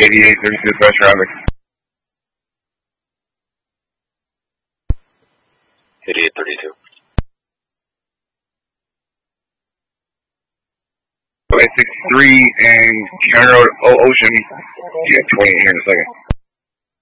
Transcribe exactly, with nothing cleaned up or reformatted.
eighty-eight thirty-six west traffic. eighty-eight thirty-two. eight six three and County Road, Ocean. Yeah, twenty here in a second.